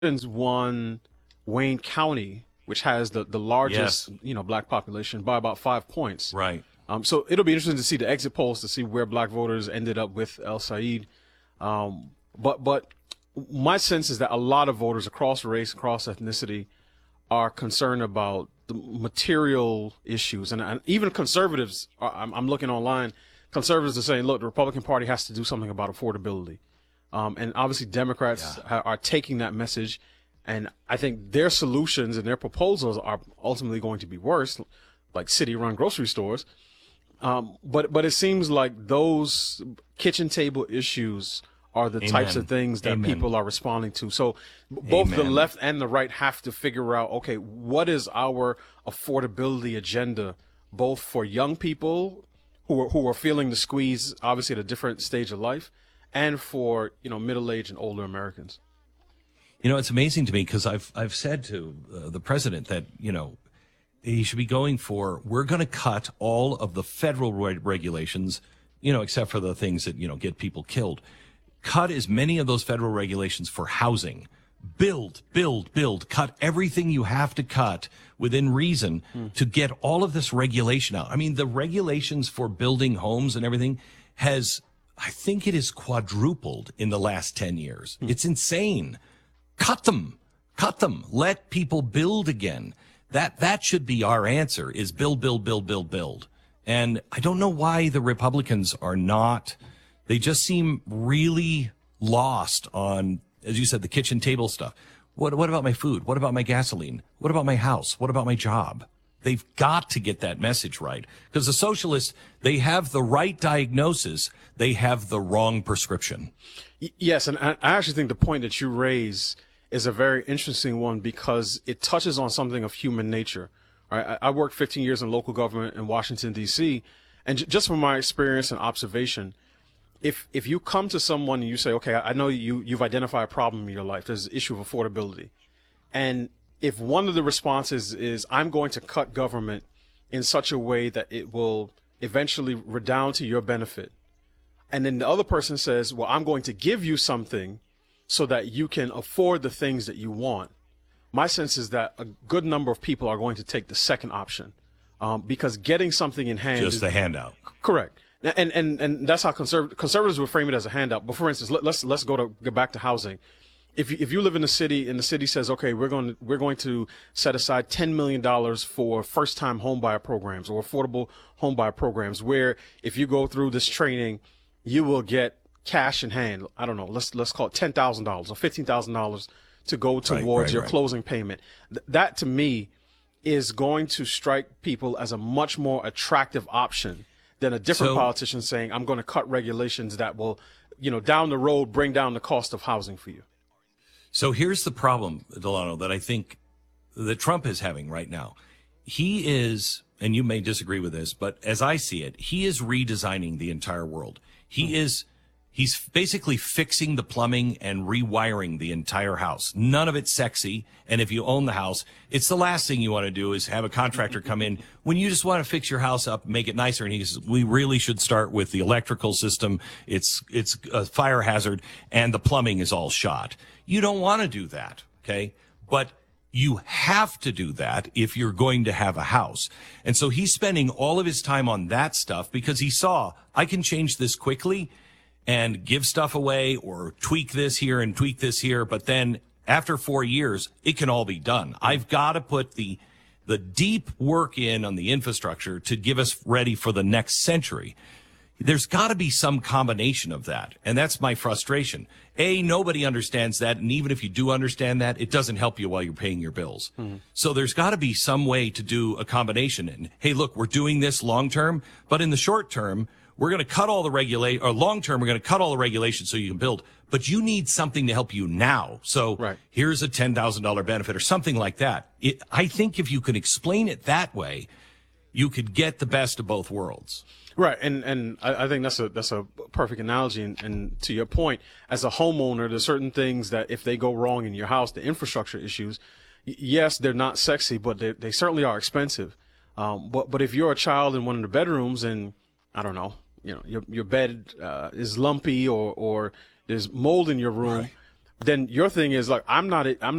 won Wayne County, which has the largest Yes. black population by about 5 points. Right. So it'll be interesting to see the exit polls to see where black voters ended up with El Said. But my sense is that a lot of voters across race, across ethnicity, are concerned about the material issues, and even conservatives. I'm looking online. Conservatives are saying, look, the Republican Party has to do something about affordability. And obviously Democrats are taking that message, and I think their solutions and their proposals are ultimately going to be worse, like city-run grocery stores. But it seems like those kitchen table issues are the types of things that people are responding to. So both the left and the right have to figure out, okay, what is our affordability agenda, both for young people who are feeling the squeeze, obviously at a different stage of life, and for middle-aged and older Americans. It's amazing to me because I've said to the president that he should be going for, we're going to cut all of the federal regulations, except for the things that get people killed. Cut as many of those federal regulations for housing. Build. Cut everything you have to cut within reason to get all of this regulation out. I mean, the regulations for building homes and everything I think it is quadrupled in the last 10 years. It's insane. Cut them. Let people build again. That should be our answer, is build. And I don't know why the Republicans are not. They just seem really lost on, as you said, the kitchen table stuff. What about my food? What about my gasoline? What about my house? What about my job? They've got to get that message right. Because the socialists, they have the right diagnosis. They have the wrong prescription. Yes, and I actually think the point that you raise is a very interesting one because it touches on something of human nature. Right? I worked 15 years in local government in Washington, D.C., and just from my experience and observation, if you come to someone and you say, okay, I know you've identified a problem in your life, there's the issue of affordability, and if one of the responses is I'm going to cut government in such a way that it will eventually redound to your benefit, and then the other person says, well, I'm going to give you something so that you can afford the things that you want, my sense is that a good number of people are going to take the second option, because getting something in hand Just a handout. Correct. And that's how conservatives would frame it, as a handout. But for instance, let's go back to housing. If you live in the city and the city says, okay, we're going to set aside $10 million for first-time homebuyer programs or affordable homebuyer programs, where if you go through this training, you will get cash in hand. I don't know. Let's call it $10,000 or $15,000 to go towards your closing payment. That to me is going to strike people as a much more attractive option than a different politician saying, I'm going to cut regulations that will, down the road bring down the cost of housing for you. So here's the problem, Delano, that I think that Trump is having right now. He is, and you may disagree with this, but as I see it, he is redesigning the entire world. He's basically fixing the plumbing and rewiring the entire house. None of it's sexy. And if you own the house, it's the last thing you want to do is have a contractor come in when you just want to fix your house up, make it nicer. And he says, we really should start with the electrical system. It's a fire hazard and the plumbing is all shot. You don't want to do that. Okay. But you have to do that if you're going to have a house. And so he's spending all of his time on that stuff because he saw, I can change this quickly and give stuff away or tweak this here and tweak this here. But then after 4 years, it can all be done. I've got to put the deep work in on the infrastructure to give us ready for the next century. There's got to be some combination of that. And that's my frustration. Nobody understands that. And even if you do understand that, it doesn't help you while you're paying your bills. Mm-hmm. So there's got to be some way to do a combination. And hey, look, we're doing this long term, but in the short term, we're going to cut all the long term, we're going to cut all the regulations so you can build, but you need something to help you now. So here's a $10,000 benefit or something like that. I think if you could explain it that way, you could get the best of both worlds. Right. And I think that's a perfect analogy. And to your point, as a homeowner, there's certain things that if they go wrong in your house, the infrastructure issues, yes, they're not sexy, but they certainly are expensive. But if you're a child in one of the bedrooms and I don't know, your bed is lumpy or there's mold in your room, then your thing is like, I'm